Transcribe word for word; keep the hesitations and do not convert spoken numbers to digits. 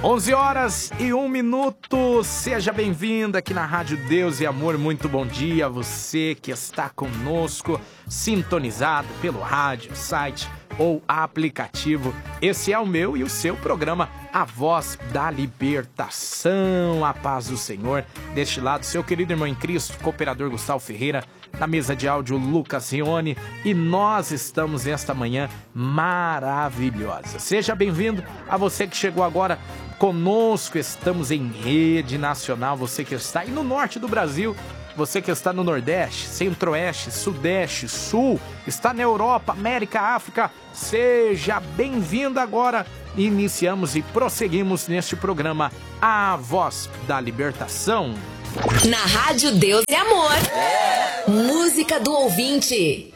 onze horas e um minuto, seja bem-vindo aqui na Rádio Deus e Amor, muito bom dia a você que está conosco, sintonizado pelo rádio, site ou aplicativo. Esse é o meu e o seu programa, A Voz da Libertação, a paz do Senhor. Deste lado, seu querido irmão em Cristo, cooperador Gustavo Ferreira, na mesa de áudio Lucas Rione, e nós estamos nesta manhã maravilhosa. Seja bem-vindo a você que chegou agora conosco, estamos em rede nacional, você que está aí no norte do Brasil, você que está no Nordeste, Centro-Oeste, Sudeste, Sul, está na Europa, América, África, seja bem-vindo agora. Iniciamos e prosseguimos neste programa A Voz da Libertação. Na Rádio Deus e Amor, música do ouvinte.